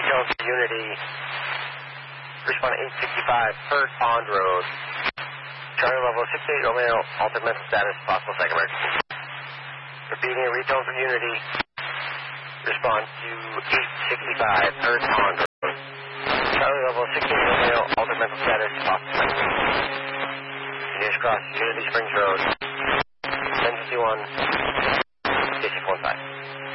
retail for Unity. Respond to 865 First Pond Road. Charlie level 68 Romeo, altered mental status, possible second emergency. Repeating a retail for Unity. Respond to 865 First Pond Road. Charlie level 68 Romeo, altered mental status, possible second emergency. Continuous cross Unity Springs Road. 1051 615.